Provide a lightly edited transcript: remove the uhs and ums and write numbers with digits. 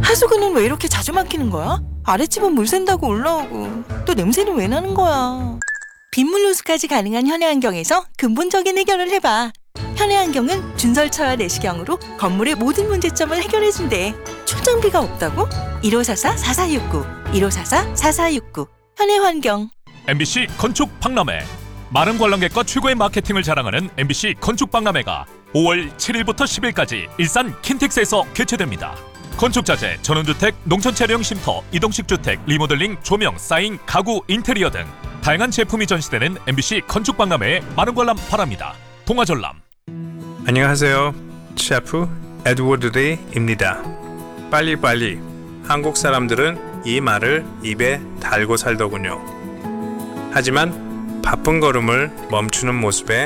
하수구는 왜 이렇게 자주 막히는 거야? 아랫집은 물 샌다고 올라오고 또 냄새는 왜 나는 거야? 빗물 누수까지 가능한 현해환경에서 근본적인 해결을 해봐. 현해환경은 준설차와 내시경으로 건물의 모든 문제점을 해결해준대. 출장비가 없다고? 1544-4469 1544-4469 현해환경. MBC 건축 박람회. 많은 관람객과 최고의 마케팅을 자랑하는 MBC 건축 박람회가 5월 7일부터 10일까지 일산 킨텍스에서 개최됩니다. 건축자재, 전원주택, 농촌차량 쉼터, 이동식 주택, 리모델링, 조명, 사인, 가구, 인테리어 등 다양한 제품이 전시되는 MBC 건축 박람회에 많은 관람 바랍니다. 동아전람. 안녕하세요. 셰프 에드워드 리입니다. 빨리빨리. 한국 사람들은 이 말을 입에 달고 살더군요. 하지만 바쁜 걸음을 멈추는 모습에